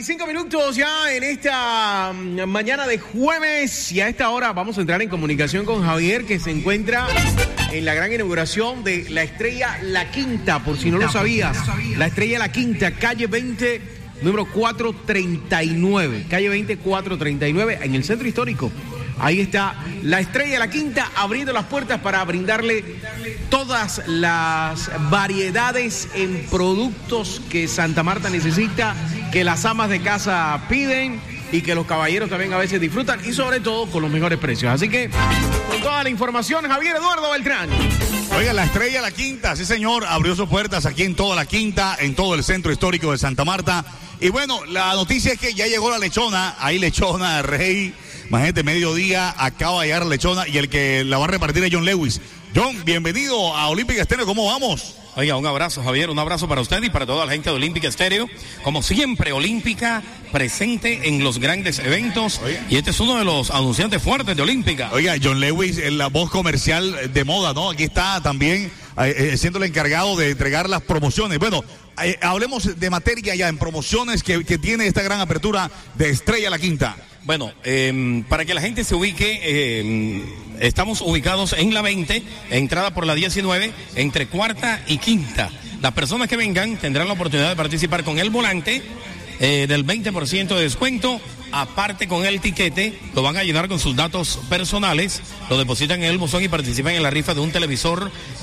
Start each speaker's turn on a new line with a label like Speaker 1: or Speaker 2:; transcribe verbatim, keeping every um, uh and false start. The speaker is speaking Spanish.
Speaker 1: y cinco minutos ya en esta mañana de jueves, y a esta hora vamos a entrar en comunicación con Javier, que se encuentra en la gran inauguración de la Estrella La Quinta, por si no lo sabías. La Estrella La Quinta, calle veinte, número cuatrocientos treinta y nueve, calle veinte, cuatrocientos treinta y nueve, en el centro histórico. Ahí está la Estrella La Quinta abriendo las puertas para brindarle todas las variedades en productos que Santa Marta necesita, que las amas de casa piden y que los caballeros también a veces disfrutan, y sobre todo con los mejores precios. Así que con toda la información, Javier Eduardo Beltrán.
Speaker 2: Oiga, la Estrella La Quinta, sí señor, abrió sus puertas aquí en toda la Quinta, en todo el centro histórico de Santa Marta. Y bueno, la noticia es que ya llegó la lechona, ahí lechona, rey. Imagínate, mediodía, acaba de llegar la lechona y el que la va a repartir es John Lewis. John, bienvenido a Olímpica Estéreo, ¿cómo vamos?
Speaker 3: Oiga, un abrazo, Javier, un abrazo para usted y para toda la gente de Olímpica Estéreo. Como siempre, Olímpica presente en los grandes eventos. Oiga. Y este es uno de los anunciantes fuertes de Olímpica.
Speaker 2: Oiga, John Lewis, en la voz comercial de moda, ¿no? Aquí está también eh, siendo el encargado de entregar las promociones. Bueno, eh, hablemos de materia ya en promociones que, que tiene esta gran apertura de Estrella La Quinta.
Speaker 3: Bueno, eh, para que la gente se ubique, eh, estamos ubicados en la veinte, entrada por la diecinueve, entre cuarta y quinta. Las personas que vengan tendrán la oportunidad de participar con el volante eh, del veinte por ciento de descuento. Aparte, con el tiquete, lo van a llenar con sus datos personales, lo depositan en el buzón y participan en la rifa de un televisor